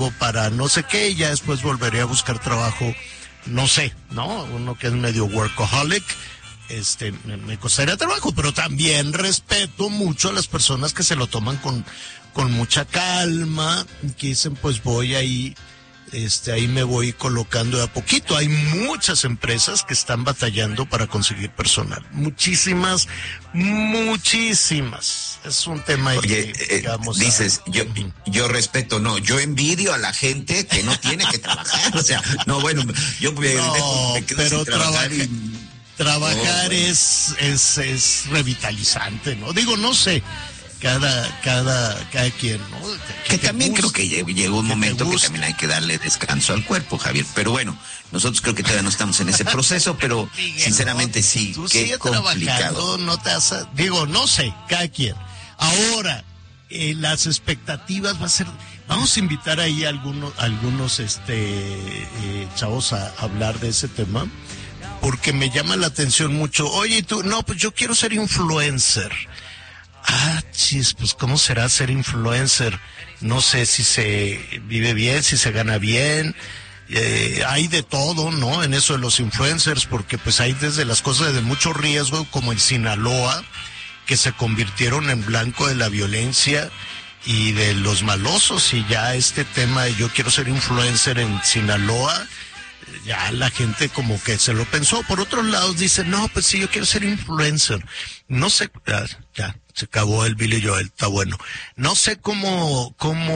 para no sé qué, y ya después volveré a buscar trabajo, no sé, ¿no? Uno que es medio workaholic, me costaría trabajo, pero también respeto mucho a las personas que se lo toman con mucha calma, que dicen, pues voy ahí, ahí me voy colocando de a poquito. Hay muchas empresas que están batallando para conseguir personal. Muchísimas. Es un tema. Oye, dices, yo respeto, no, yo envidio a la gente que no tiene que trabajar. O sea, no, bueno, yo me quedo pero sin trabajar trabajar es revitalizante, ¿no? Digo, no sé. Cada quien, ¿no? Que también creo que llegó un momento que también hay que darle descanso al cuerpo, Javier. Pero bueno, nosotros creo que todavía no estamos en ese proceso, pero sinceramente sí, qué complicado. No digo, no sé, cada quien. Ahora, las expectativas vamos a invitar ahí a algunos chavos a hablar de ese tema, porque me llama la atención mucho. Oye, tú, no, pues yo quiero ser influencer. Pues ¿cómo será ser influencer? No sé si se vive bien, si se gana bien. Hay de todo, ¿no? En eso de los influencers, porque pues hay desde las cosas de mucho riesgo, como en Sinaloa, que se convirtieron en blanco de la violencia y de los malosos, y ya este tema de yo quiero ser influencer en Sinaloa, ya la gente como que se lo pensó. Por otros lados dice, no, pues sí, yo quiero ser influencer. No sé, ya se acabó el Billy Joel, está bueno. No sé cómo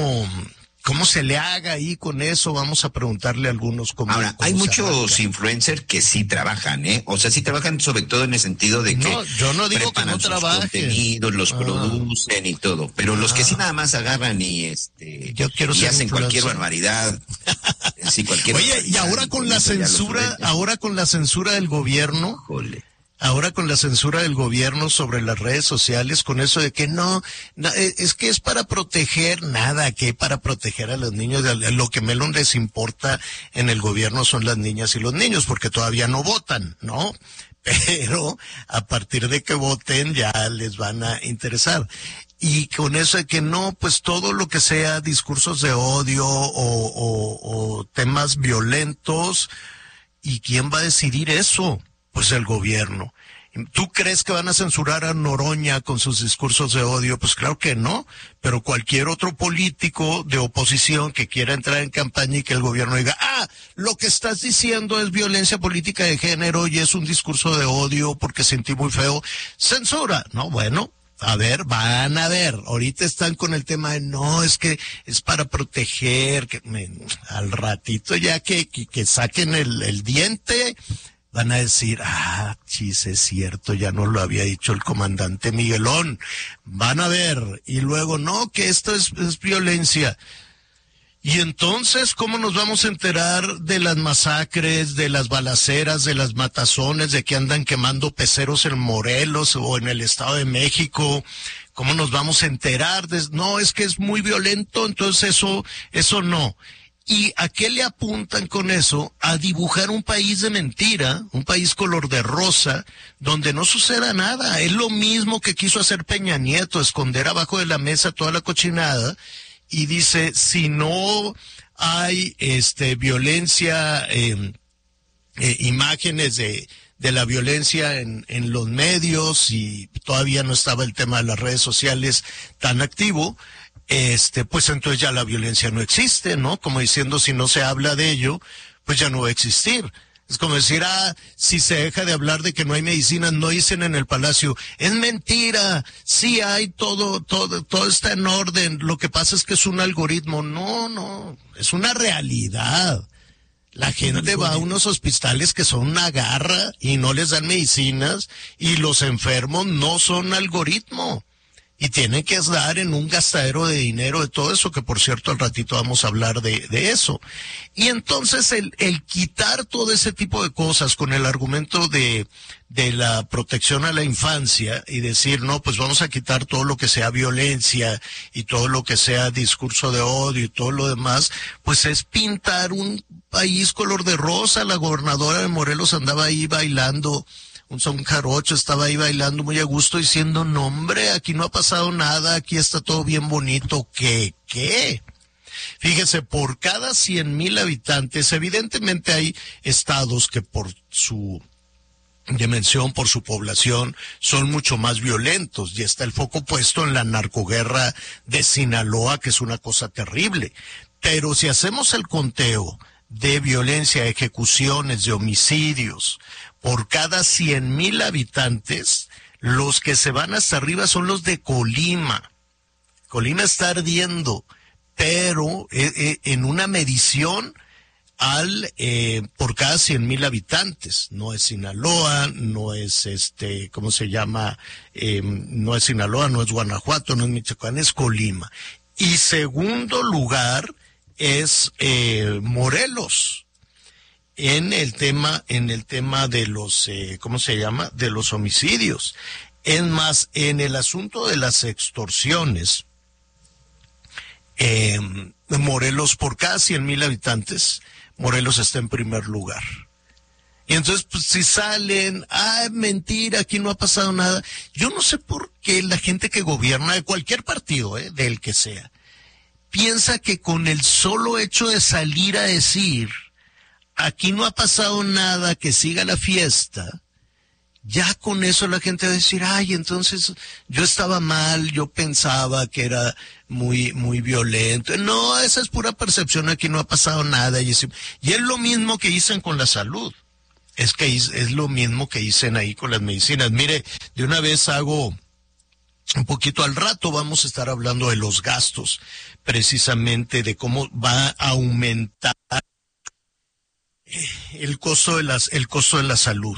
se le haga ahí con eso. Vamos a preguntarle a algunos cómo. Ahora, hay muchos influencers que sí trabajan, ¿eh? O sea, sí trabajan sobre todo en el sentido de que yo no digo que no trabajen. Contenidos, los producen y todo, pero los que sí nada más agarran y yo quiero y ser hacen influencer. Cualquier barbaridad. Sí, cualquier Oye, barbaridad, y ahora con la censura del gobierno. Jole. Ahora con la censura del gobierno sobre las redes sociales, con eso de que no, es que es para proteger, nada, que para proteger a los niños. Lo que menos les importa en el gobierno son las niñas y los niños, porque todavía no votan, ¿no? Pero a partir de que voten ya les van a interesar. Y con eso de que no, pues todo lo que sea discursos de odio o temas violentos, ¿y quién va a decidir eso? Pues el gobierno. ¿Tú crees que van a censurar a Noroña con sus discursos de odio? Pues claro que no, pero cualquier otro político de oposición que quiera entrar en campaña y que el gobierno diga, lo que estás diciendo es violencia política de género y es un discurso de odio porque sentí muy feo, censura. No, bueno, van a ver, ahorita están con el tema de no, es que es para proteger, al ratito ya que saquen el diente, van a decir, chis, es cierto, ya no lo había dicho el comandante Miguelón. Van a ver, y luego, no, que esto es violencia. Y entonces, ¿cómo nos vamos a enterar de las masacres, de las balaceras, de las matazones, de que andan quemando peceros en Morelos o en el Estado de México? ¿Cómo nos vamos a enterar? No, es que es muy violento, entonces eso no. ¿Y a qué le apuntan con eso? A dibujar un país de mentira, un país color de rosa, donde no suceda nada. Es lo mismo que quiso hacer Peña Nieto, esconder abajo de la mesa toda la cochinada, y dice, si no hay violencia, imágenes de la violencia en los medios, y todavía no estaba el tema de las redes sociales tan activo, pues entonces ya la violencia no existe, ¿no? Como diciendo, si no se habla de ello, pues ya no va a existir. Es como decir, si se deja de hablar de que no hay medicinas, no dicen en el Palacio, es mentira, sí hay todo está en orden, lo que pasa es que es un algoritmo. No, es una realidad. La gente va a unos hospitales que son una garra y no les dan medicinas, y los enfermos no son algoritmo. Y tienen que estar en un gastadero de dinero de todo eso, que por cierto al ratito vamos a hablar de eso. Y entonces el quitar todo ese tipo de cosas con el argumento de la protección a la infancia y decir, no, pues vamos a quitar todo lo que sea violencia y todo lo que sea discurso de odio y todo lo demás, pues es pintar un país color de rosa. La gobernadora de Morelos andaba ahí bailando un son jarocho, estaba ahí bailando muy a gusto diciendo, no hombre, aquí no ha pasado nada, aquí está todo bien bonito. ¿Qué? Fíjese, por cada 100,000 habitantes, evidentemente hay estados que por su dimensión, por su población, son mucho más violentos, y está el foco puesto en la narcoguerra de Sinaloa, que es una cosa terrible. Pero si hacemos el conteo de violencia, ejecuciones, de homicidios, por cada 100,000 habitantes, los que se van hasta arriba son los de Colima. Colima está ardiendo, pero en una medición por cada 100,000 habitantes. No es Sinaloa, no es ¿cómo se llama? No es Sinaloa, no es Guanajuato, no es Michoacán, es Colima. Y segundo lugar es Morelos, en el tema de los, ¿cómo se llama? De los homicidios. Es más, en el asunto de las extorsiones, Morelos, por cada 100,000 habitantes, Morelos está en primer lugar. Y entonces, pues, si salen, mentira, aquí no ha pasado nada. Yo no sé por qué la gente que gobierna, de cualquier partido, del que sea, piensa que con el solo hecho de salir a decir, aquí no ha pasado nada, que siga la fiesta, ya con eso la gente va a decir, entonces yo estaba mal, yo pensaba que era muy, muy violento. No, esa es pura percepción, aquí no ha pasado nada. Y es lo mismo que dicen con la salud. Es lo mismo que dicen ahí con las medicinas. Mire, de una vez hago un poquito al rato, vamos a estar hablando de los gastos, precisamente de cómo va a aumentar el costo de la salud.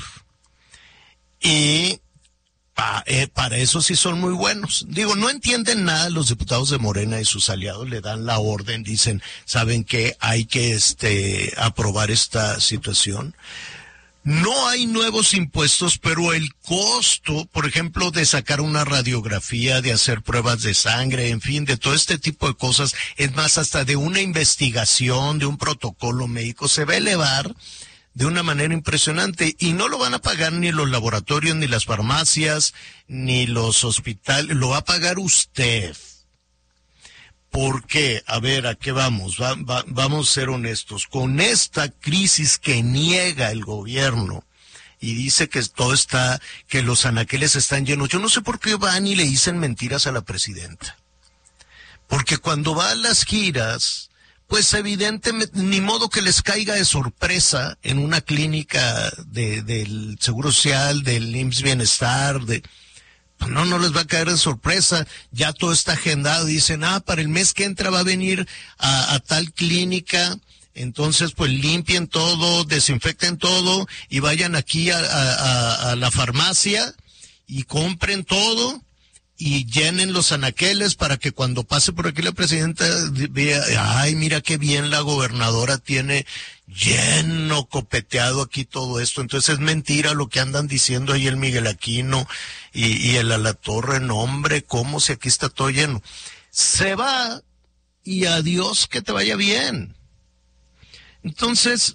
Y para eso sí son muy buenos. Digo, no entienden nada los diputados de Morena y sus aliados, le dan la orden, dicen, ¿saben qué? Hay que aprobar esta situación. No hay nuevos impuestos, pero el costo, por ejemplo, de sacar una radiografía, de hacer pruebas de sangre, en fin, de todo este tipo de cosas, es más, hasta de una investigación, de un protocolo médico, se va a elevar de una manera impresionante, y no lo van a pagar ni los laboratorios, ni las farmacias, ni los hospitales, lo va a pagar usted. ¿Por qué? A ver, ¿a qué vamos? Vamos a ser honestos. Con esta crisis que niega el gobierno y dice que que los anaqueles están llenos, yo no sé por qué van y le dicen mentiras a la presidenta. Porque cuando va a las giras, pues evidentemente, ni modo que les caiga de sorpresa en una clínica del Seguro Social, del IMSS Bienestar, no les va a caer de sorpresa, ya todo está agendado, dicen, para el mes que entra va a venir a tal clínica, entonces pues limpien todo, desinfecten todo, y vayan aquí a la farmacia y compren todo, y llenen los anaqueles para que cuando pase por aquí la presidenta vea, mira qué bien la gobernadora tiene lleno, copeteado aquí todo esto. Entonces es mentira lo que andan diciendo ahí el Miguel Aquino y el Alatorre. No, hombre, cómo si aquí está todo lleno. Se va y adiós, que te vaya bien. Entonces,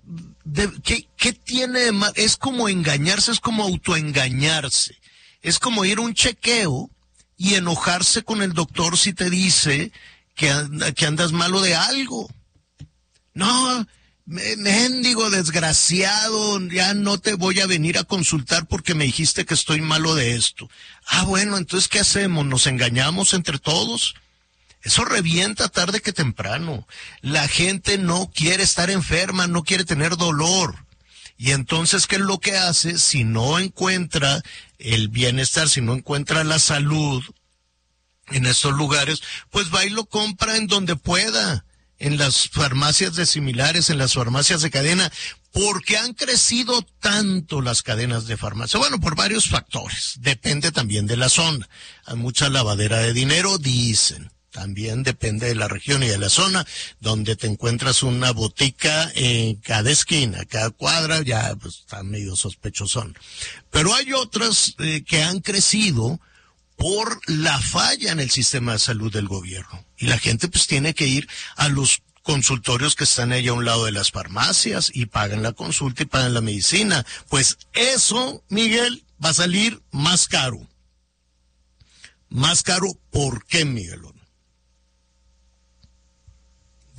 ¿qué tiene de mal? Es como engañarse, es como autoengañarse. Es como ir a un chequeo y enojarse con el doctor si te dice que andas malo de algo. No, mendigo desgraciado, ya no te voy a venir a consultar porque me dijiste que estoy malo de esto. Bueno, entonces, ¿qué hacemos? ¿Nos engañamos entre todos? Eso revienta tarde que temprano. La gente no quiere estar enferma, no quiere tener dolor. Y entonces, ¿qué es lo que hace? Si no encuentra el bienestar, si no encuentra la salud en estos lugares, pues va y lo compra en donde pueda, en las farmacias de similares, en las farmacias de cadena. ¿Por qué han crecido tanto las cadenas de farmacia? Bueno, por varios factores. Depende también de la zona. Hay mucha lavadera de dinero, dicen. También depende de la región y de la zona, donde te encuentras una botica en cada esquina, cada cuadra, ya pues está medio sospechosón. Pero hay otras que han crecido por la falla en el sistema de salud del gobierno. Y la gente pues tiene que ir a los consultorios que están ahí a un lado de las farmacias y pagan la consulta y pagan la medicina. Pues eso, Miguel, va a salir más caro. Más caro, ¿por qué, Miguelón?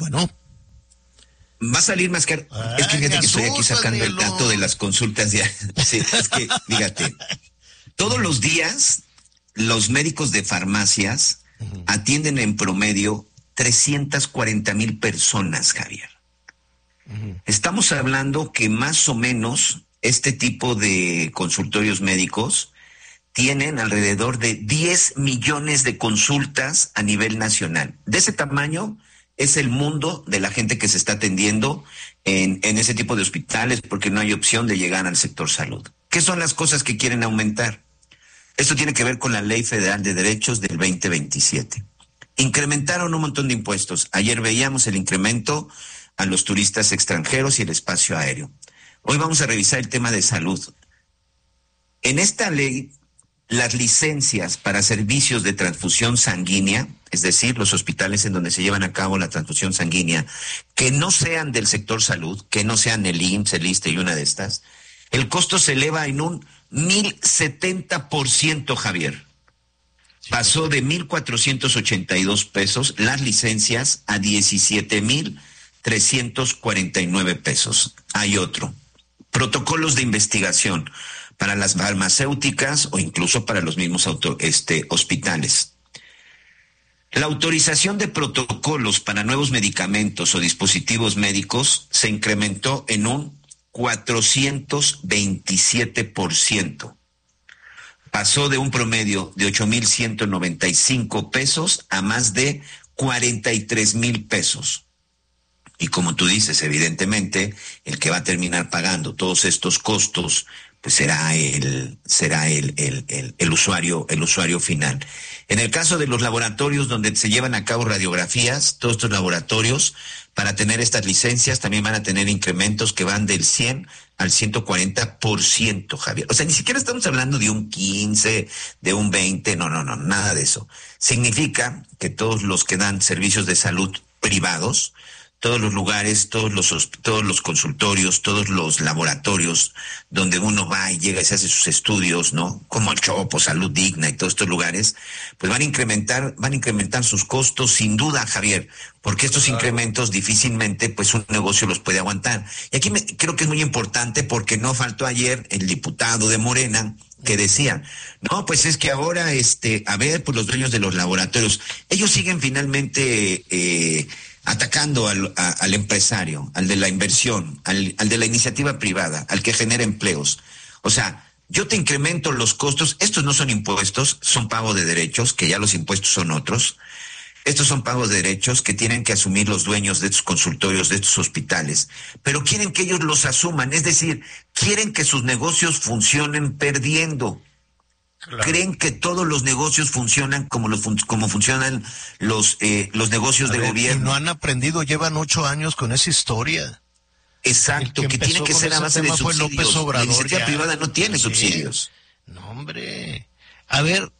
Bueno. Va a salir más caro. Es que fíjate que estoy aquí sacando el dato de las consultas ya. Sí, es que, fíjate, todos los días los médicos de farmacias atienden en promedio 340,000 personas, Javier. Estamos hablando que más o menos este tipo de consultorios médicos tienen alrededor de 10 millones de consultas a nivel nacional. De ese tamaño es el mundo de la gente que se está atendiendo en ese tipo de hospitales, porque no hay opción de llegar al sector salud. ¿Qué son las cosas que quieren aumentar? Esto tiene que ver con la Ley Federal de Derechos del 2027. Incrementaron un montón de impuestos. Ayer veíamos el incremento a los turistas extranjeros y el espacio aéreo. Hoy vamos a revisar el tema de salud. En esta ley, las licencias para servicios de transfusión sanguínea, es decir, los hospitales en donde se llevan a cabo la transfusión sanguínea, que no sean del sector salud, que no sean el IMSS, el ISSSTE y una de estas, el costo se eleva en un 1,070%, Javier. Pasó de 1,482 pesos las licencias a 17,349 pesos. Hay otro. Protocolos de investigación para las farmacéuticas o incluso para los mismos hospitales. La autorización de protocolos para nuevos medicamentos o dispositivos médicos se incrementó en un 427%. Pasó de un promedio de 8,195 pesos a más de 43,000 pesos. Y como tú dices, evidentemente, el que va a terminar pagando todos estos costos, pues será el usuario final. En el caso de los laboratorios donde se llevan a cabo radiografías, todos estos laboratorios, para tener estas licencias, también van a tener incrementos que van del 100 al 140%, Javier. O sea, ni siquiera estamos hablando de un 15, de un 20, no, nada de eso. Significa que todos los que dan servicios de salud privados, todos los lugares, todos los consultorios, todos los laboratorios donde uno va y llega y se hace sus estudios, ¿no? Como el Chopo, Salud Digna y todos estos lugares, pues van a incrementar sus costos sin duda, Javier, porque estos incrementos difícilmente pues un negocio los puede aguantar. Y aquí creo que es muy importante porque no faltó ayer el diputado de Morena que decía, no, pues es que ahora, pues los dueños de los laboratorios, ellos siguen finalmente atacando al empresario, al de la inversión, al de la iniciativa privada, al que genera empleos. O sea, yo te incremento los costos. Estos no son impuestos, son pagos de derechos, que ya los impuestos son otros. Estos son pagos de derechos que tienen que asumir los dueños de estos consultorios, de estos hospitales. Pero quieren que ellos los asuman, es decir, quieren que sus negocios funcionen perdiendo. Claro. Creen que todos los negocios funcionan como funcionan los negocios de gobierno. Y no han aprendido, llevan 8 años con esa historia. Exacto, que tiene que ser a base de subsidios. La iniciativa privada no tiene subsidios. No, hombre. A ver,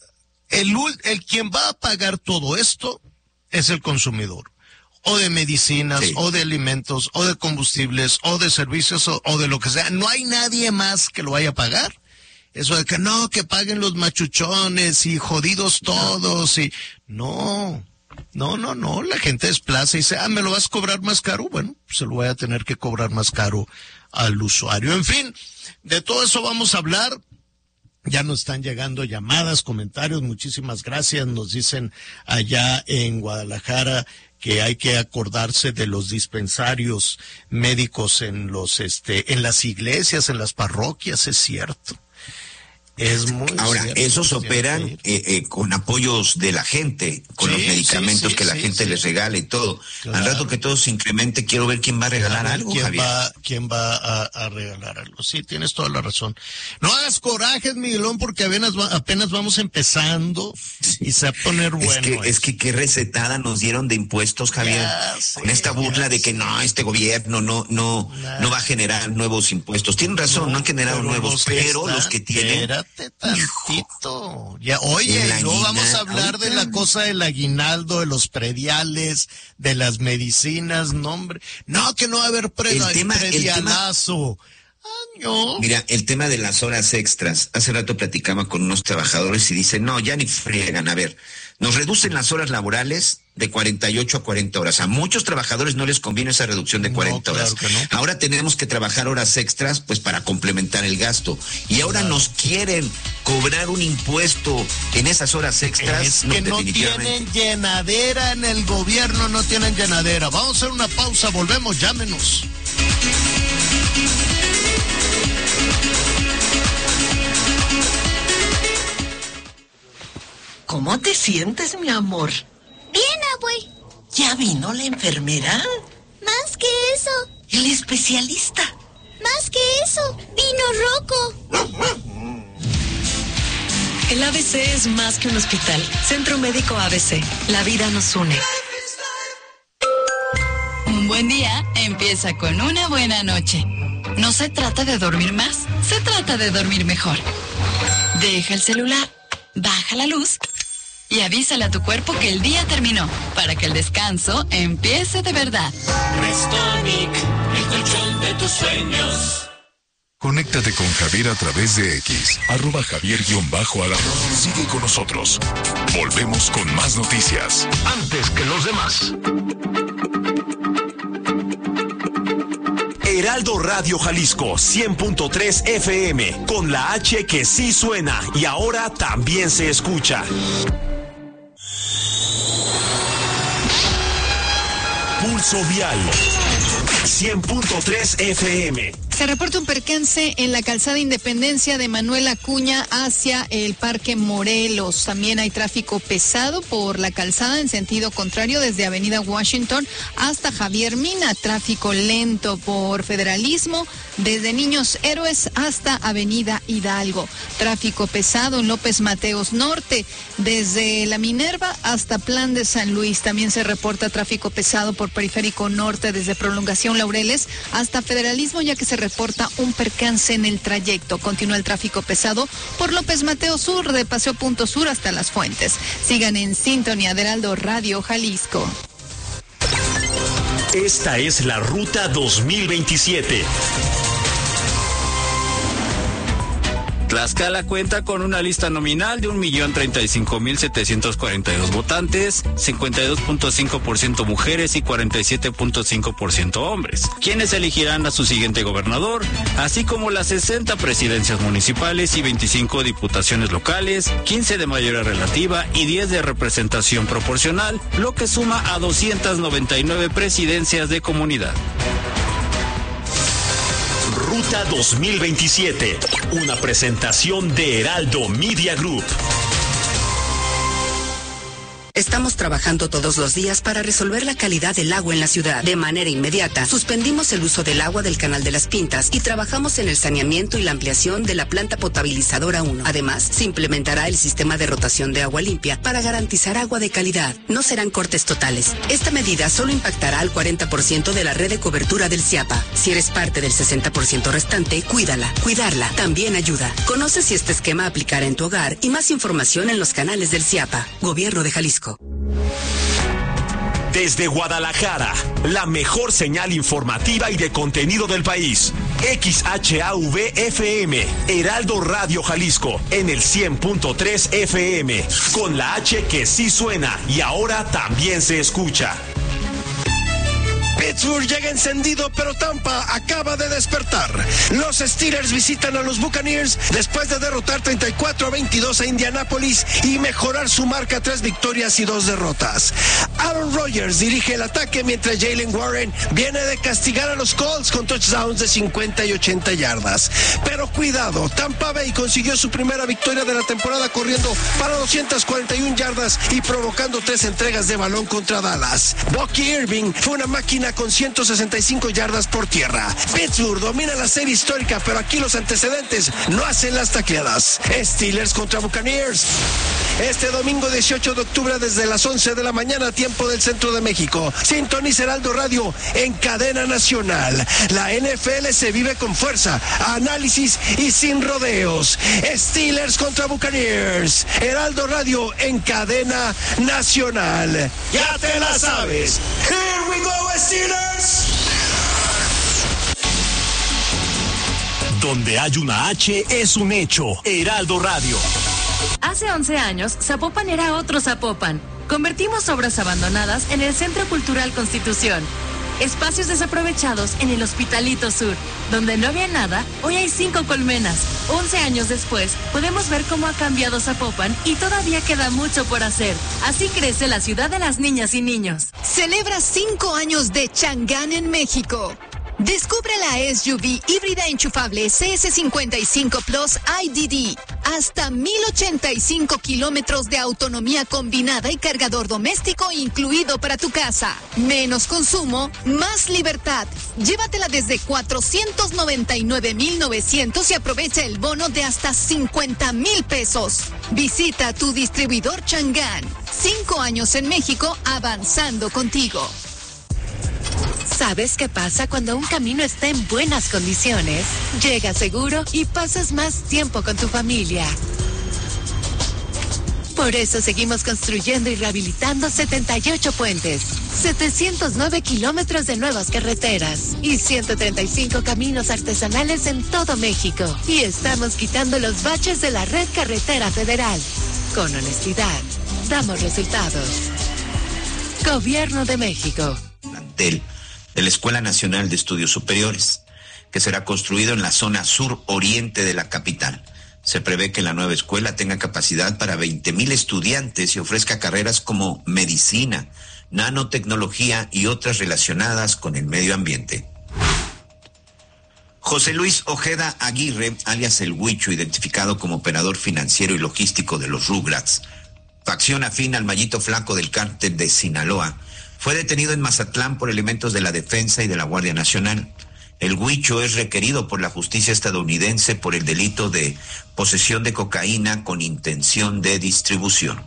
el quien va a pagar todo esto es el consumidor. O de medicinas, sí, o de alimentos, o de combustibles, o de servicios, o de lo que sea. No hay nadie más que lo vaya a pagar. Eso de que no, que paguen los machuchones y jodidos todos y... No, la gente desplaza y dice, me lo vas a cobrar más caro. Bueno, se lo voy a tener que cobrar más caro al usuario. En fin, de todo eso vamos a hablar. Ya nos están llegando llamadas, comentarios, muchísimas gracias. Nos dicen allá en Guadalajara que hay que acordarse de los dispensarios médicos en las iglesias, en las parroquias, es cierto. Es muy Ahora, cierto, esos operan con apoyos de la gente, con los medicamentos que la gente les regala y todo. Claro. Al rato que todo se incremente, quiero ver quién va a regalar algo, Javier. ¿Quién va a regalar algo? Sí, tienes toda la razón. No hagas corajes, Miguelón, porque apenas vamos empezando y se va a poner bueno. Es que qué recetada nos dieron de impuestos, Javier, con esta burla de que no, este gobierno no va a generar nuevos impuestos. Tienen razón, no han generado nuevos, pero los que tienen... Tantito. Ya, oye, no vamos a hablar de la cosa del aguinaldo, de los prediales, de las medicinas, no, hombre. No, que no va a haber predialazo. No. Mira, el tema de las horas extras. Hace rato platicaba con unos trabajadores y dicen, no, ya ni friegan. A ver, nos reducen las horas laborales de 48 a 40 horas. A muchos trabajadores no les conviene esa reducción de 40 horas. Claro que no. Ahora tenemos que trabajar horas extras pues para complementar el gasto. Y ahora nos quieren cobrar un impuesto en esas horas extras. Es que no tienen llenadera en el gobierno, no tienen llenadera. Vamos a hacer una pausa, volvemos, llámenos. ¿Cómo te sientes, mi amor? Bien, abue. ¿Ya vino la enfermera? Más que eso. ¿El especialista? Más que eso. Vino Rocco. El ABC es más que un hospital. Centro Médico ABC. La vida nos une. Un buen día empieza con una buena noche. No se trata de dormir más, se trata de dormir mejor. Deja el celular, baja la luz y avísale a tu cuerpo que el día terminó, para que el descanso empiece de verdad. Restonic, el colchón de tus sueños. Conéctate con Javier a través de X, @Javier_Alarcón. Sigue con nosotros. Volvemos con más noticias. Antes que los demás. Heraldo Radio Jalisco 100.3 FM, con la H que sí suena y ahora también se escucha. Pulso Vial 100.3 FM. Se reporta un percance en la calzada Independencia de Manuel Acuña hacia el Parque Morelos. También hay tráfico pesado por la calzada en sentido contrario desde Avenida Washington hasta Javier Mina. Tráfico lento por Federalismo desde Niños Héroes hasta Avenida Hidalgo. Tráfico pesado en López Mateos Norte desde La Minerva hasta Plan de San Luis. También se reporta tráfico pesado por Periférico Norte desde Prolongación Laureles hasta Federalismo, ya que se reporta un percance en el trayecto. Continúa el tráfico pesado por López Mateo Sur, de Paseo Punto Sur hasta Las Fuentes. Sigan en sintonía de Heraldo Radio Jalisco. Esta es la Ruta 2027. Tlaxcala cuenta con una lista nominal de 1,035,742 votantes, 52.5% mujeres y 47.5% hombres, quienes elegirán a su siguiente gobernador, así como las 60 presidencias municipales y 25 diputaciones locales, 15 de mayoría relativa y 10 de representación proporcional, lo que suma a 299 presidencias de comunidad. Ruta 2027, una presentación de Heraldo Media Group. Estamos trabajando todos los días para resolver la calidad del agua en la ciudad. De manera inmediata, suspendimos el uso del agua del Canal de las Pintas y trabajamos en el saneamiento y la ampliación de la planta potabilizadora 1. Además, se implementará el sistema de rotación de agua limpia para garantizar agua de calidad. No serán cortes totales. Esta medida solo impactará al 40% de la red de cobertura del CIAPA. Si eres parte del 60% restante, cuídala. Cuidarla también ayuda. Conoce si este esquema aplicará en tu hogar y más información en los canales del CIAPA. Gobierno de Jalisco. Desde Guadalajara, la mejor señal informativa y de contenido del país. XHAV-FM, Heraldo Radio Jalisco, en el 100.3 FM, con la H que sí suena y ahora también se escucha. Pittsburgh llega encendido, pero Tampa acaba de despertar. Los Steelers visitan a los Buccaneers después de derrotar 34-22 a Indianápolis y mejorar su marca a 3 victorias y 2 derrotas. Aaron Rodgers dirige el ataque mientras Jaylen Warren viene de castigar a los Colts con touchdowns de 50 y 80 yardas. Pero cuidado, Tampa Bay consiguió su primera victoria de la temporada corriendo para 241 yardas y provocando 3 entregas de balón contra Dallas. Bucky Irving fue una máquina con 165 yardas por tierra. Pittsburgh domina la serie histórica, pero aquí los antecedentes no hacen las tacleadas. Steelers contra Buccaneers. Este domingo 18 de octubre desde las 11 de la mañana, tiempo del centro de México. Sintoniza Heraldo Radio en cadena nacional. La NFL se vive con fuerza, análisis y sin rodeos. Steelers contra Buccaneers. Heraldo Radio en cadena nacional. Ya te la sabes. Here we go, Steelers. Donde hay una H es un hecho. Heraldo Radio. Hace 11 años, Zapopan era otro Zapopan. Convertimos obras abandonadas en el Centro Cultural Constitución. Espacios desaprovechados en el Hospitalito Sur. Donde no había nada, hoy hay 5 colmenas. 11 años después, podemos ver cómo ha cambiado Zapopan y todavía queda mucho por hacer. Así crece la ciudad de las niñas y niños. Celebra 5 años de Chang'an en México. Descubre la SUV híbrida enchufable CS55 Plus IDD. Hasta 1085 kilómetros de autonomía combinada y cargador doméstico incluido para tu casa. Menos consumo, más libertad. Llévatela desde 499,900 y aprovecha el bono de hasta 50,000 pesos. Visita tu distribuidor Chang'an. 5 años en México avanzando contigo. ¿Sabes qué pasa cuando un camino está en buenas condiciones? Llegas seguro y pasas más tiempo con tu familia. Por eso seguimos construyendo y rehabilitando 78 puentes, 709 kilómetros de nuevas carreteras y 135 caminos artesanales en todo México. Y estamos quitando los baches de la red carretera federal. Con honestidad, damos resultados. Gobierno de México. De la Escuela Nacional de Estudios Superiores, que será construido en la zona sur-oriente de la capital. Se prevé que la nueva escuela tenga capacidad para 20,000 estudiantes y ofrezca carreras como medicina, nanotecnología y otras relacionadas con el medio ambiente. José Luis Ojeda Aguirre, alias El Huicho, identificado como operador financiero y logístico de los Rugrats, facción afín al Mallito Flaco del cártel de Sinaloa, fue detenido en Mazatlán por elementos de la Defensa y de la Guardia Nacional. El Huicho es requerido por la justicia estadounidense por el delito de posesión de cocaína con intención de distribución.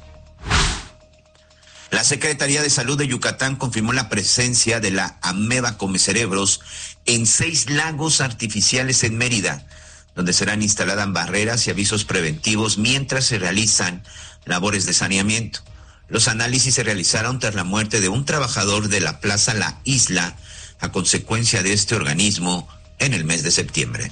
La Secretaría de Salud de Yucatán confirmó la presencia de la ameba comecerebros en 6 lagos artificiales en Mérida, donde serán instaladas barreras y avisos preventivos mientras se realizan labores de saneamiento. Los análisis se realizaron tras la muerte de un trabajador de la Plaza La Isla a consecuencia de este organismo en el mes de septiembre.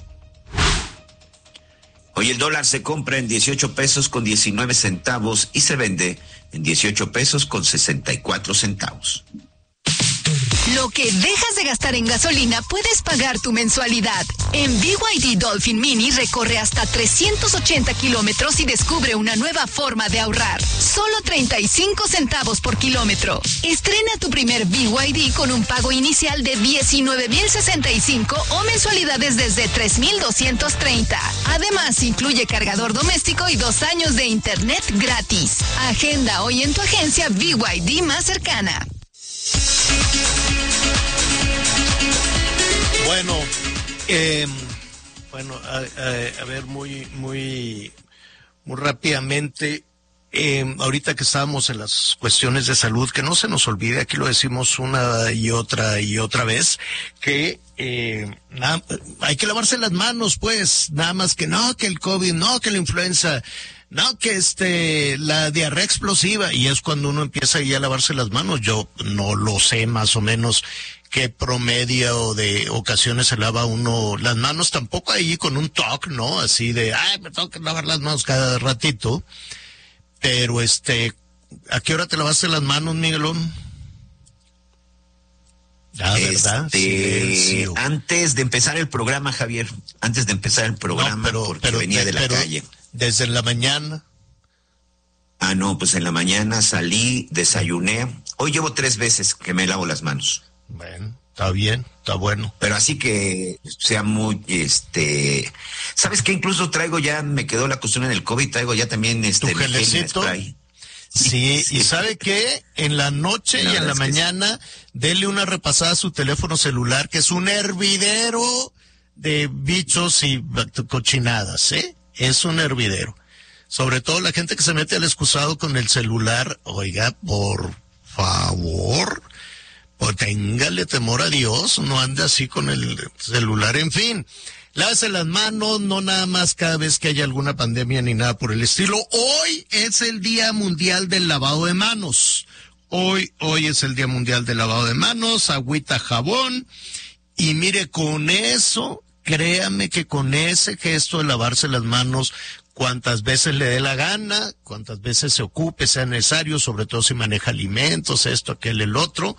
Hoy el dólar se compra en 18 pesos con 19 centavos y se vende en 18 pesos con 64 centavos. Lo que dejas de gastar en gasolina puedes pagar tu mensualidad. En BYD Dolphin Mini recorre hasta 380 kilómetros y descubre una nueva forma de ahorrar. Solo 35 centavos por kilómetro. Estrena tu primer BYD con un pago inicial de $19,065 o mensualidades desde $3,230. Además, incluye cargador doméstico y 2 años de internet gratis. Agenda hoy en tu agencia BYD más cercana. Bueno, a ver, muy rápidamente, ahorita que estábamos en las cuestiones de salud, que no se nos olvide, aquí lo decimos una y otra vez, que hay que lavarse las manos, pues, nada más que no, que el COVID, no, que la influenza, no, que la diarrea explosiva, y es cuando uno empieza ya a lavarse las manos. Yo no lo sé más o menos qué promedio de ocasiones se lava uno las manos, tampoco ahí con un toque, ¿no? Así de, me tengo que lavar las manos cada ratito. Pero ¿a qué hora te lavaste las manos, Miguelón? ¿Verdad? Silencio. Antes de empezar el programa, Javier, porque venía de la calle. ¿Desde la mañana? No, pues en la mañana salí, desayuné. Hoy llevo 3 veces que me lavo las manos. Bueno, está bien, está bueno. Pero así que sea muy, ¿sabes qué? Incluso traigo ya, me quedó la costumbre del COVID, traigo ya también ¿Tu gelecito? Sí, y ¿sabe qué? En la noche y en la mañana, dele una repasada a su teléfono celular, que es un hervidero de bichos y cochinadas, ¿eh? Es un hervidero. Sobre todo la gente que se mete al excusado con el celular, oiga, por favor, pues téngale temor a Dios, no ande así con el celular, en fin. Lávese las manos, no nada más cada vez que haya alguna pandemia ni nada por el estilo. Hoy es el Día Mundial del Lavado de Manos. Hoy es el Día Mundial del Lavado de Manos, agüita, jabón. Y mire, con eso créame que con ese gesto de lavarse las manos cuantas veces le dé la gana, cuantas veces se ocupe, sea necesario, sobre todo si maneja alimentos, esto, aquel, el otro,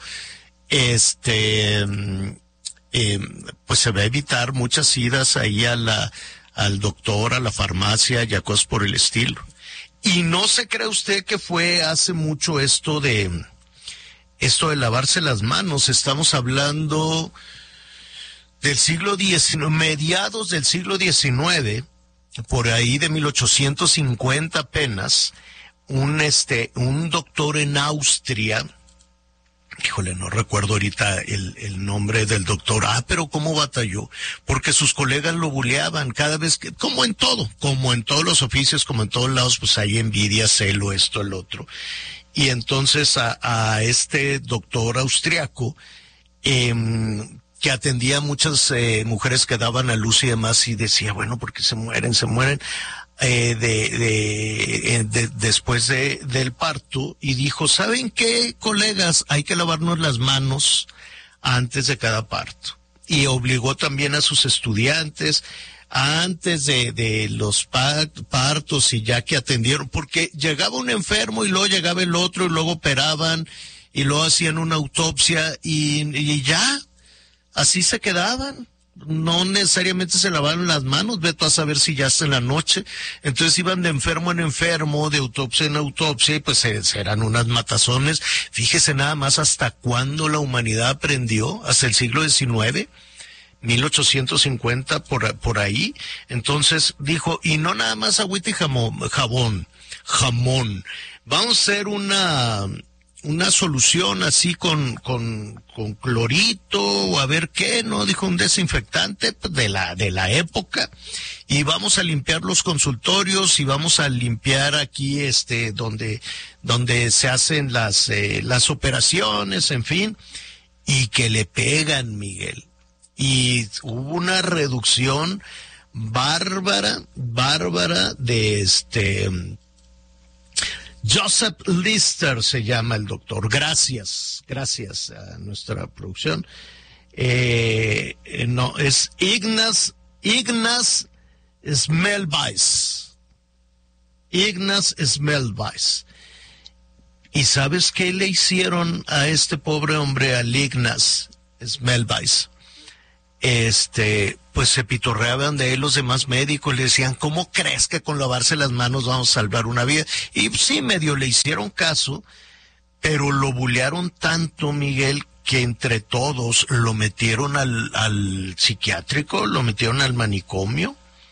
pues se va a evitar muchas idas ahí al doctor, a la farmacia y a cosas por el estilo. Y no se cree usted que fue hace mucho esto de lavarse las manos. Estamos hablando del siglo XIX, mediados del siglo XIX, por ahí de 1850 apenas, un doctor en Austria, híjole, no recuerdo ahorita el nombre del doctor, pero cómo batalló, porque sus colegas lo buleaban cada vez que, como en todos los oficios, como en todos lados, pues hay envidia, celo, esto, el otro. Y entonces a este doctor austriaco, que atendía a muchas mujeres que daban a luz y demás, y decía, bueno, porque se mueren, después del parto, y dijo, ¿saben qué, colegas? Hay que lavarnos las manos antes de cada parto. Y obligó también a sus estudiantes, antes de los partos, y ya que atendieron, porque llegaba un enfermo y luego llegaba el otro, y luego operaban, y luego hacían una autopsia, y ya, así se quedaban. No necesariamente se lavaban las manos, vete a saber si ya hasta en la noche. Entonces iban de enfermo en enfermo, de autopsia en autopsia, y pues eran unas matazones. Fíjese nada más hasta cuándo la humanidad aprendió, hasta el siglo XIX, 1850, por ahí. Entonces dijo, y no nada más agüita y jamón. Vamos a hacer una solución así con clorito, o a ver qué, ¿no? Dijo, un desinfectante de la época, y vamos a limpiar los consultorios, y vamos a limpiar aquí donde se hacen las operaciones, en fin, y que le pegan, Miguel. Y hubo una reducción bárbara de Joseph Lister se llama el doctor. Gracias a nuestra producción. No, es Ignaz Semmelweis. Ignaz Semmelweis. ¿Y sabes qué le hicieron a este pobre hombre, al Ignaz Semmelweis? Pues se pitorreaban de él los demás médicos, le decían, ¿cómo crees que con lavarse las manos vamos a salvar una vida? Y sí, medio le hicieron caso, pero lo bulearon tanto, Miguel, que entre todos lo metieron al psiquiátrico, lo metieron al manicomio.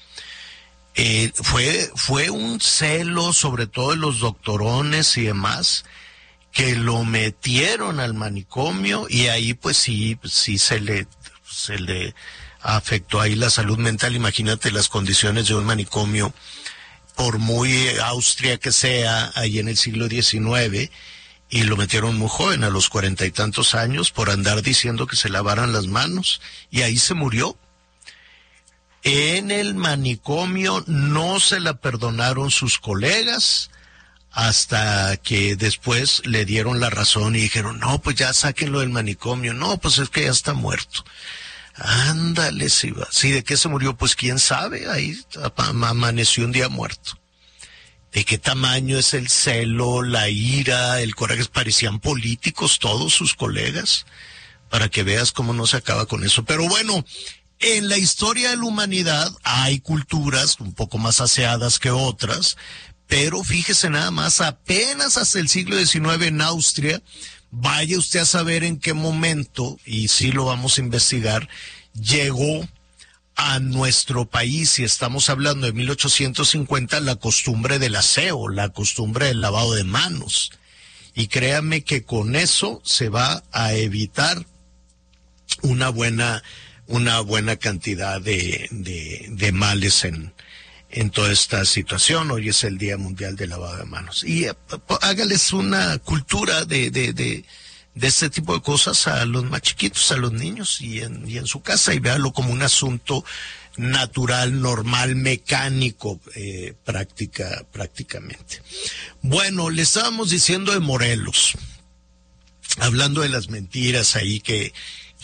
Fue un celo, sobre todo de los doctorones y demás, que lo metieron al manicomio, y ahí pues sí se le afectó ahí la salud mental. Imagínate las condiciones de un manicomio, por muy Austria que sea, ahí en el siglo XIX, y lo metieron muy joven, a los 40 y tantos años, por andar diciendo que se lavaran las manos, y ahí se murió. En el manicomio no se la perdonaron sus colegas, hasta que después le dieron la razón y dijeron, no, pues ya sáquenlo del manicomio. No, pues es que ya está muerto. Ándale, sí, ¿de qué se murió? Pues quién sabe, ahí amaneció un día muerto. ¿De qué tamaño es el celo, la ira, el coraje? Parecían políticos todos sus colegas, para que veas cómo no se acaba con eso. Pero bueno, en la historia de la humanidad hay culturas un poco más aseadas que otras, pero fíjese nada más, apenas hasta el siglo XIX en Austria, vaya usted a saber en qué momento, y sí lo vamos a investigar, llegó a nuestro país, y estamos hablando de 1850, la costumbre del aseo, la costumbre del lavado de manos. Y créame que con eso se va a evitar una buena cantidad de males en toda esta situación. Hoy es el Día Mundial del Lavado de Manos. Y hágales una cultura de este tipo de cosas a los más chiquitos, a los niños, y en su casa, y véalo como un asunto natural, normal, mecánico, prácticamente. Bueno, le estábamos diciendo de Morelos, hablando de las mentiras ahí que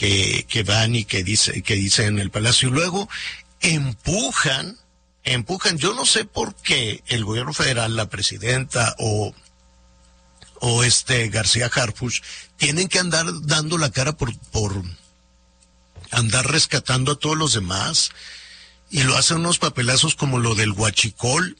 que van y que dicen en el Palacio. Y luego empujan, yo no sé por qué el gobierno federal, la presidenta o García Harfuch tienen que andar dando la cara por andar rescatando a todos los demás, y lo hacen unos papelazos como lo del huachicol.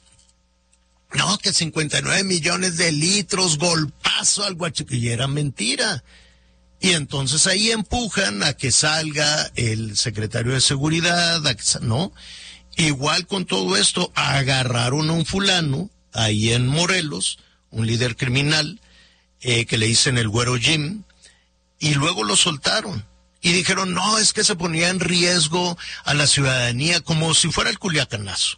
No, que 59 millones de litros, golpazo al huachicol, y era mentira. Y entonces ahí empujan a que salga el secretario de Seguridad, ¿no? Igual con todo esto, agarraron a un fulano ahí en Morelos, un líder criminal, que le dicen el Güero Jim, y luego lo soltaron. Y dijeron, no, es que se ponía en riesgo a la ciudadanía, como si fuera el Culiacanazo.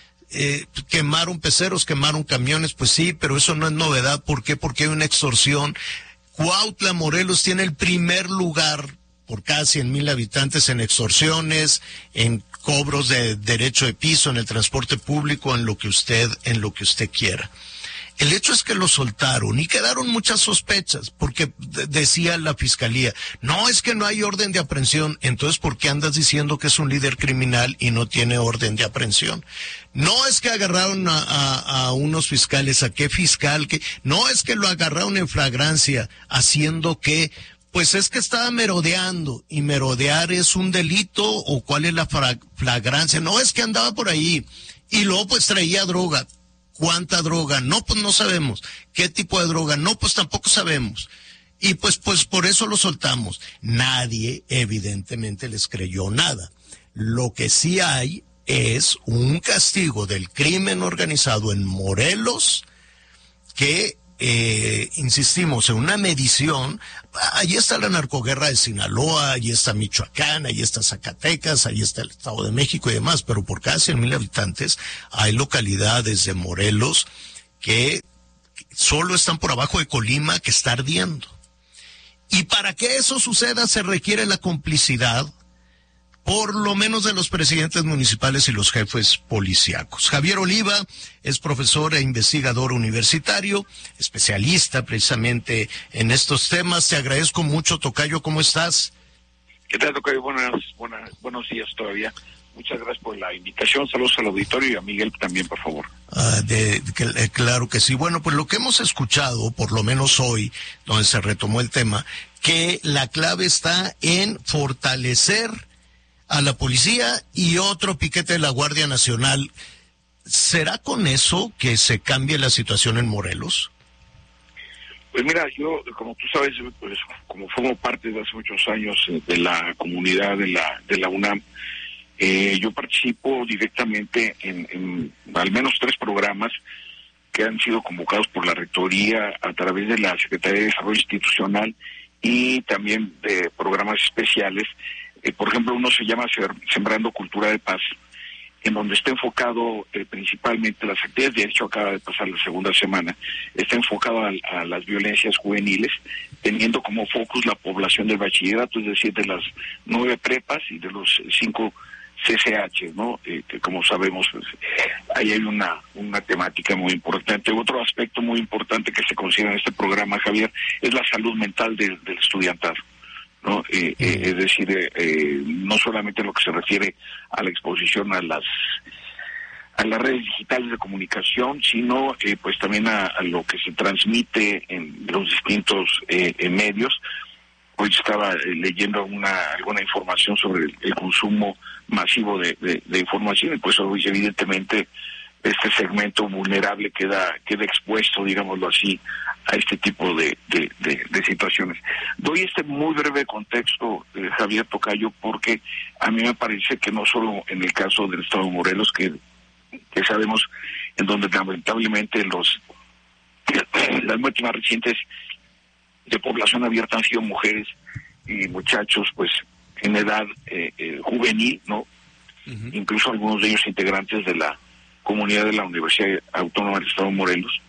Quemaron peceros, quemaron camiones, pues sí, pero eso no es novedad. ¿Por qué? Porque hay una extorsión. Cuautla, Morelos, tiene el primer lugar por cada 100,000 habitantes en extorsiones, en cobros de derecho de piso, en el transporte público, en lo que usted quiera. El hecho es que lo soltaron y quedaron muchas sospechas, porque decía la fiscalía, no, es que no hay orden de aprehensión. Entonces, ¿por qué andas diciendo que es un líder criminal y no tiene orden de aprehensión? No, es que agarraron a unos fiscales. ¿A qué fiscal? No, es que lo agarraron en flagrancia, haciendo que, pues es que estaba merodeando, y merodear es un delito, o cuál es la flagrancia. No, es que andaba por ahí y luego pues traía droga. ¿Cuánta droga? No, pues no sabemos. ¿Qué tipo de droga? No, pues tampoco sabemos. Y pues por eso lo soltamos. Nadie, evidentemente, les creyó nada. Lo que sí hay es un castigo del crimen organizado en Morelos que, insistimos, en una medición. Allí está la narcoguerra de Sinaloa, allí está Michoacán, allí está Zacatecas, allí está el Estado de México y demás, pero por cada 100,000 habitantes hay localidades de Morelos que solo están por abajo de Colima, que está ardiendo. Y para que eso suceda se requiere la complicidad, por lo menos de los presidentes municipales y los jefes policíacos. Javier Oliva es profesor e investigador universitario, especialista precisamente en estos temas. Te agradezco mucho, tocayo, ¿cómo estás? ¿Qué tal, tocayo? Buenos días todavía. Muchas gracias por la invitación. Saludos al auditorio y a Miguel también, por favor. Claro que sí. Bueno, pues lo que hemos escuchado, por lo menos hoy, donde se retomó el tema, que la clave está en fortalecer a la policía y otro piquete de la Guardia Nacional. ¿Será con eso que se cambie la situación en Morelos? Pues mira, yo, como tú sabes, pues como formo parte de hace muchos años de la comunidad de la UNAM, yo participo directamente en al menos 3 programas que han sido convocados por la Rectoría a través de la Secretaría de Desarrollo Institucional, y también de programas especiales. Por ejemplo, uno se llama Sembrando Cultura de Paz, en donde está enfocado principalmente las actividades. De hecho, acaba de pasar la segunda semana. Está enfocado a las violencias juveniles, teniendo como focus la población del bachillerato, es decir, de las 9 prepas y de los 5 CCH, ¿no? Que como sabemos, pues, ahí hay una temática muy importante. Otro aspecto muy importante que se considera en este programa, Javier, es la salud mental del estudiantado, ¿no? Es decir, no solamente en lo que se refiere a la exposición a las redes digitales de comunicación, sino pues también a lo que se transmite en los distintos medios. Hoy estaba leyendo alguna información sobre el consumo masivo de información, y pues hoy evidentemente este segmento vulnerable queda expuesto, digámoslo así, a este tipo de situaciones. Doy este muy breve contexto, Javier, tocayo, porque a mí me parece que no solo en el caso del estado de Morelos, que sabemos en donde lamentablemente las muertes más recientes de población abierta han sido mujeres y muchachos pues en edad juvenil, ¿no? Uh-huh. Incluso algunos de ellos integrantes de la comunidad de la Universidad Autónoma del Estado de Morelos.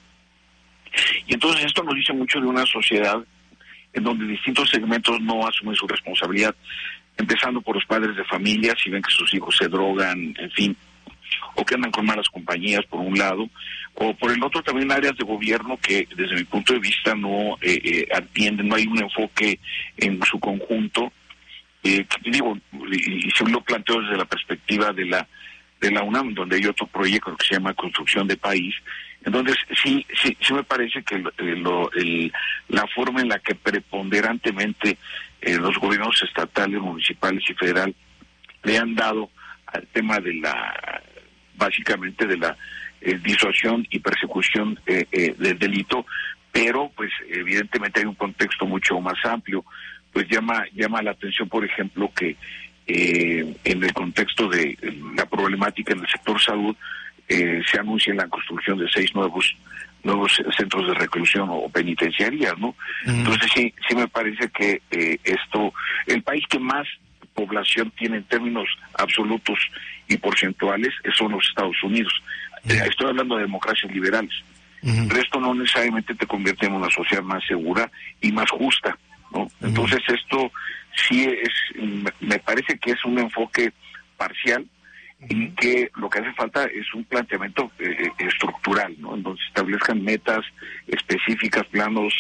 Y entonces esto nos dice mucho de una sociedad en donde distintos segmentos no asumen su responsabilidad, empezando por los padres de familia, si ven que sus hijos se drogan, en fin, o que andan con malas compañías, por un lado, o por el otro también áreas de gobierno que desde mi punto de vista no atienden, no hay un enfoque en su conjunto digo, y se lo planteo desde la perspectiva de la UNAM, donde hay otro proyecto que se llama Construcción de País. Entonces, sí me parece que la forma en la que preponderantemente los gobiernos estatales, municipales y federal le han dado al tema de básicamente de la disuasión y persecución del delito, pero pues evidentemente hay un contexto mucho más amplio. Pues llama la atención, por ejemplo, que en el contexto de la problemática en el sector salud, se anuncia la construcción de 6 nuevos centros de reclusión o penitenciarías, ¿no? Entonces sí me parece que el país que más población tiene en términos absolutos y porcentuales son los Estados Unidos. Estoy hablando de democracias liberales. El resto no necesariamente te convierte en una sociedad más segura y más justa, ¿no? Entonces esto sí me parece que es un enfoque parcial y que lo que hace falta es un planteamiento estructural, ¿no? En donde se establezcan metas específicas, planes,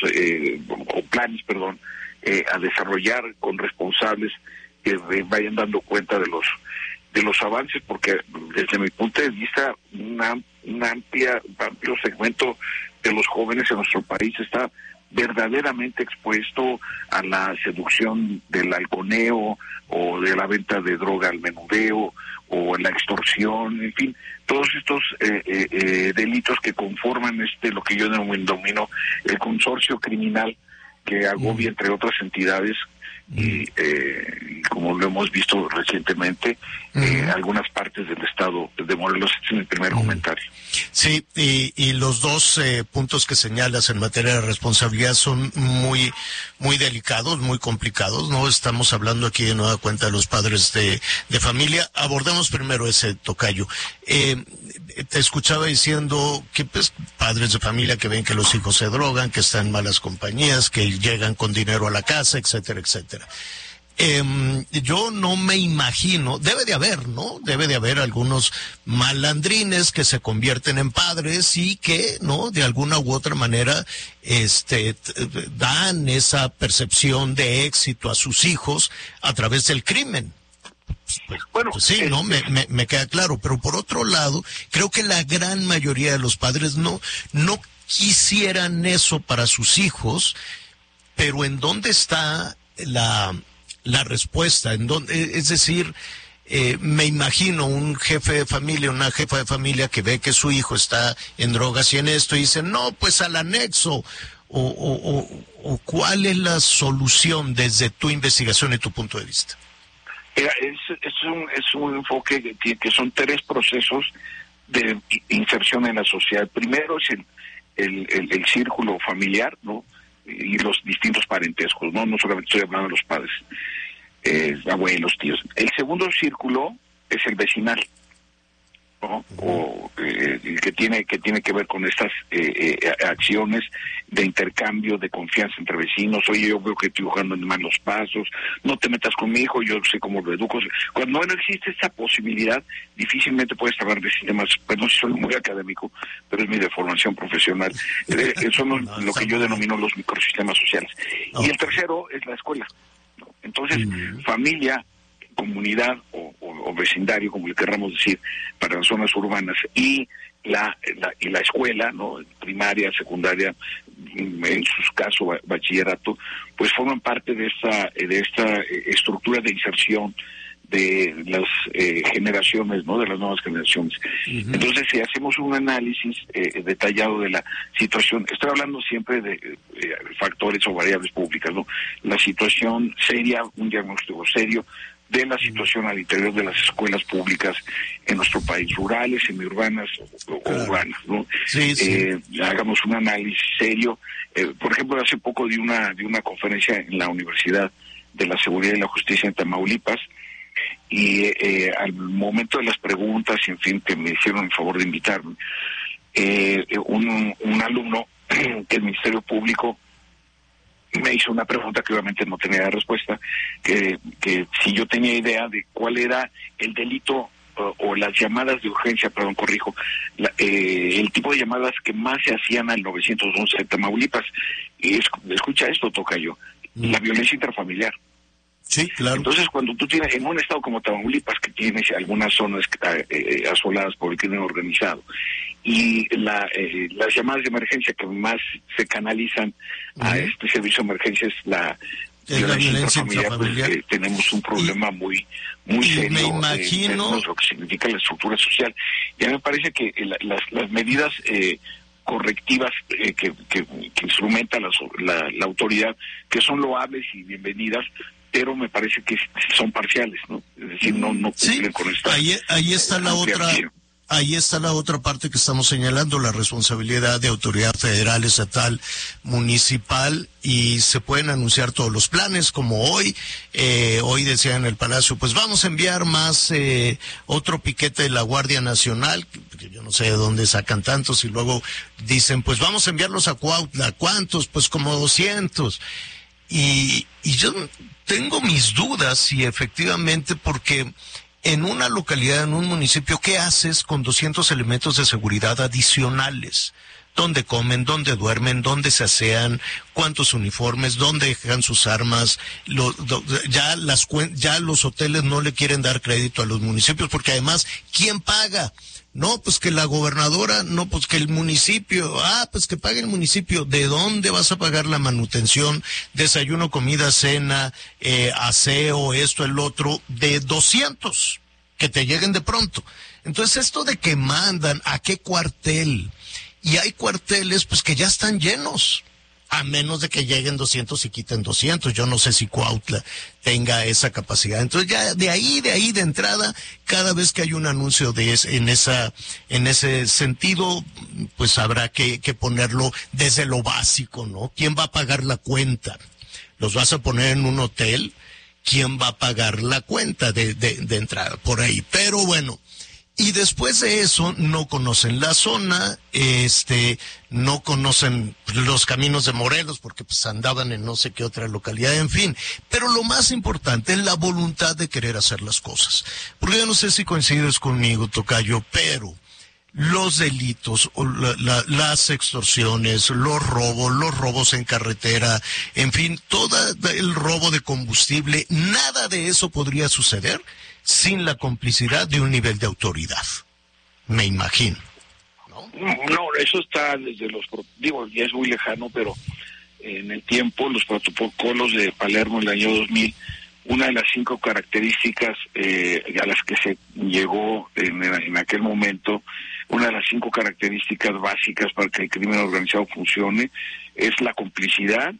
a desarrollar con responsables que vayan dando cuenta de los avances, porque desde mi punto de vista un amplio segmento de los jóvenes en nuestro país está verdaderamente expuesto a la seducción del halconeo o de la venta de droga al menudeo o la extorsión, en fin, todos estos delitos que conforman lo que yo denomino el consorcio criminal que agobia entre otras entidades y como lo hemos visto recientemente algunas partes del estado de Morelos. Este es mi primer comentario. Sí, y los dos puntos que señalas en materia de responsabilidad son muy delicados, muy complicados, ¿no? Estamos hablando aquí de nueva cuenta de los padres de familia. Abordemos primero ese, tocayo. Te escuchaba diciendo que pues padres de familia que ven que los hijos se drogan, que están en malas compañías, que llegan con dinero a la casa, etcétera, etcétera. Yo no me imagino, debe de haber, ¿no? Debe de haber algunos malandrines que se convierten en padres y que, ¿no? De alguna u otra manera, dan esa percepción de éxito a sus hijos a través del crimen. Pues sí, ¿no? Me queda claro, pero por otro lado, creo que la gran mayoría de los padres no quisieran eso para sus hijos, pero ¿en dónde está la respuesta? Es decir, me imagino un jefe de familia, una jefa de familia que ve que su hijo está en drogas y en esto y dice, no, pues al anexo, o ¿cuál es la solución desde tu investigación y tu punto de vista? Es un enfoque que son 3 procesos de inserción en la sociedad. Primero es el círculo familiar, ¿no? Y los distintos parentescos, no solamente estoy hablando de los padres, abuelos, tíos. El segundo círculo es el vecinal, ¿no? Que tiene que ver con estas acciones de intercambio, de confianza entre vecinos. Oye, yo veo que estoy jugando en malos pasos, no te metas con mi hijo, yo sé cómo lo educo. Cuando no existe esta posibilidad, difícilmente puedes hablar de sistemas, pues no soy muy académico, pero es mi deformación profesional. Son lo que yo denomino los microsistemas sociales. Y el tercero es la escuela, ¿no? Entonces, familia, comunidad o vecindario, como le querramos decir, para las zonas urbanas, y la escuela, ¿no? Primaria, secundaria, en sus casos bachillerato, pues forman parte de esta estructura de inserción de las generaciones, ¿no? De las nuevas generaciones. Entonces, si hacemos un análisis detallado de la situación, estoy hablando siempre de factores o variables públicas, ¿no? La situación seria, un diagnóstico serio de la situación al interior de las escuelas públicas en nuestro país, rurales, semiurbanas o urbanas, ¿no? Hagamos un análisis serio. Por ejemplo, hace poco di una conferencia en la Universidad de la Seguridad y la Justicia en Tamaulipas, y al momento de las preguntas, en fin, que me hicieron el favor de invitarme, un alumno que el Ministerio Público me hizo una pregunta que obviamente no tenía respuesta, que si yo tenía idea de cuál era el delito o las llamadas de urgencia, el tipo de llamadas que más se hacían al 911 de Tamaulipas. Y escucha esto, tocayo, la violencia intrafamiliar. Sí, claro. Entonces, cuando tú tienes, en un estado como Tamaulipas, que tienes algunas zonas asoladas por el crimen organizado, y las llamadas de emergencia que más se canalizan a este servicio de emergencia es la violencia intrafamiliar, pues, tenemos un problema muy serio. Me imagino lo que significa la estructura social. Ya me parece que las medidas correctivas que instrumenta la autoridad, que son loables y bienvenidas, pero me parece que son parciales, ¿no? Es decir, no cumplen con esta. Ahí está la otra. Ahí está la otra parte que estamos señalando, la responsabilidad de autoridad federal, estatal, municipal, y se pueden anunciar todos los planes, como hoy decía en el Palacio, pues vamos a enviar más otro piquete de la Guardia Nacional, que yo no sé de dónde sacan tantos, y luego dicen, pues vamos a enviarlos a Cuautla, ¿cuántos? Pues como 200. Y yo tengo mis dudas si efectivamente, porque en una localidad, en un municipio, ¿qué haces con 200 elementos de seguridad adicionales? ¿Dónde comen? ¿Dónde duermen? ¿Dónde se asean? ¿Cuántos uniformes? ¿Dónde dejan sus armas? Ya los hoteles no le quieren dar crédito a los municipios, porque además, ¿quién paga? No, pues que la gobernadora, no, pues que el municipio, pues que pague el municipio. ¿De dónde vas a pagar la manutención, desayuno, comida, cena, aseo, esto, el otro, de 200 que te lleguen de pronto? Entonces, esto de que mandan, ¿a qué cuartel? Y hay cuarteles, pues, que ya están llenos, a menos de que lleguen 200 y quiten 200. Yo no sé si Cuautla tenga esa capacidad. Entonces ya de ahí de entrada, cada vez que hay un anuncio en ese sentido, pues habrá que ponerlo desde lo básico, ¿no? ¿Quién va a pagar la cuenta? ¿Los vas a poner en un hotel? ¿Quién va a pagar la cuenta de entrada? Por ahí. Pero bueno. Y después de eso, no conocen la zona, no conocen los caminos de Morelos, porque pues andaban en no sé qué otra localidad, en fin. Pero lo más importante es la voluntad de querer hacer las cosas. Porque yo no sé si coincides conmigo, tocayo, pero los delitos, las extorsiones, los robos en carretera, en fin, todo el robo de combustible, nada de eso podría suceder sin la complicidad de un nivel de autoridad, me imagino. No, eso está desde ya es muy lejano, pero en el tiempo, los protocolos de Palermo en el año 2000, una de las 5 características a las que se llegó en aquel momento, una de las 5 características básicas para que el crimen organizado funcione, es la complicidad,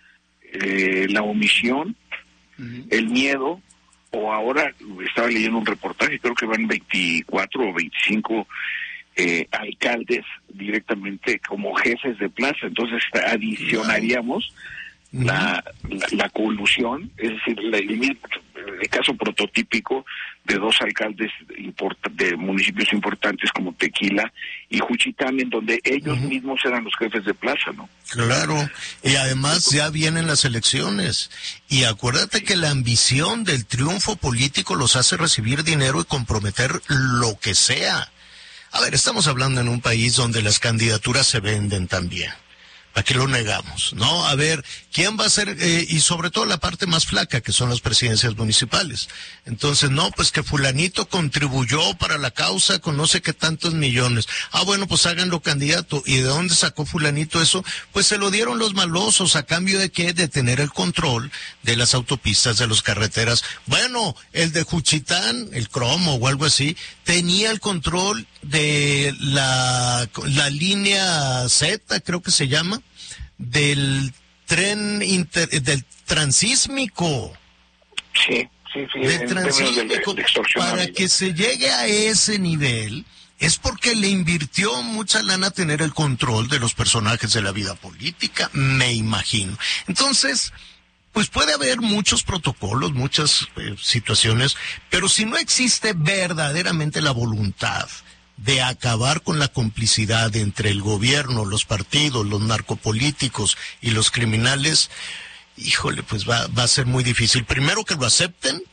la omisión, el miedo, o ahora estaba leyendo un reportaje, creo que van 24 o 25 alcaldes directamente como jefes de plaza. Entonces adicionaríamos la colusión, es decir, el caso prototípico de 2 alcaldes de municipios importantes como Tequila y Juchitán, en donde ellos mismos eran los jefes de plaza, ¿no? Claro, y además ya vienen las elecciones, y acuérdate que la ambición del triunfo político los hace recibir dinero y comprometer lo que sea. A ver, estamos hablando en un país donde las candidaturas se venden también. ¿Para qué lo negamos? ¿No? A ver, ¿quién va a ser? Y sobre todo la parte más flaca, que son las presidencias municipales. Entonces, no, pues que fulanito contribuyó para la causa con no sé qué tantos millones. Bueno, pues háganlo candidato. ¿Y de dónde sacó fulanito eso? Pues se lo dieron los malosos, ¿a cambio de qué? De tener el control de las autopistas, de las carreteras. Bueno, el de Juchitán, el Cromo o algo así, tenía el control de la línea Z, creo que se llama, del tren del transísmico. Sí. Del transísmico. Para que se llegue a ese nivel, es porque le invirtió mucha lana a tener el control de los personajes de la vida política, me imagino. Entonces, pues puede haber muchos protocolos, muchas situaciones, pero si no existe verdaderamente la voluntad de acabar con la complicidad entre el gobierno, los partidos, los narcopolíticos y los criminales, híjole, pues va a ser muy difícil. Primero que lo acepten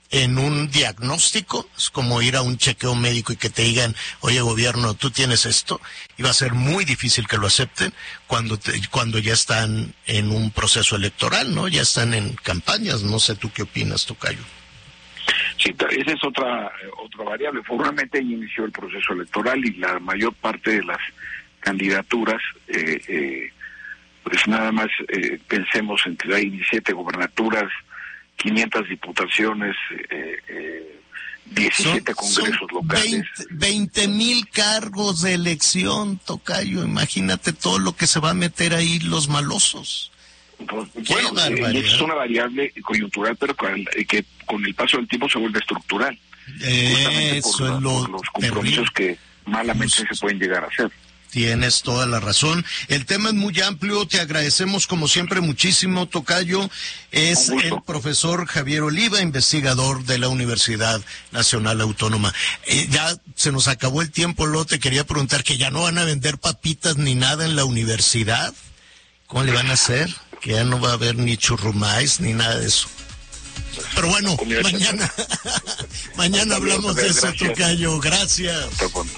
en un diagnóstico, es como ir a un chequeo médico y que te digan, oye gobierno, tú tienes esto, y va a ser muy difícil que lo acepten cuando ya están en un proceso electoral, ¿no? Ya están en campañas, no sé tú qué opinas, tocayo. Sí, esa es otra variable. Formalmente ya inició el proceso electoral y la mayor parte de las candidaturas, pues nada más pensemos en que hay 17 gubernaturas, 500 diputaciones, 17 congresos locales. 20,000 cargos de elección, tocayo, imagínate todo lo que se va a meter ahí los malosos. Bueno, es una variable coyuntural, pero que con el paso del tiempo se vuelve estructural. Eso es lo por los compromisos que malamente se pueden llegar a hacer. Tienes toda la razón. El tema es muy amplio. Te agradecemos como siempre muchísimo, tocayo. Es el profesor Javier Oliva, investigador de la Universidad Nacional Autónoma. Ya se nos acabó el tiempo, Lo. Te quería preguntar que ya no van a vender papitas ni nada en la universidad. ¿Cómo le van a hacer? Que ya no va a haber ni churrumais ni nada de eso. Pero bueno, mañana hablamos de eso, tocayo. Gracias.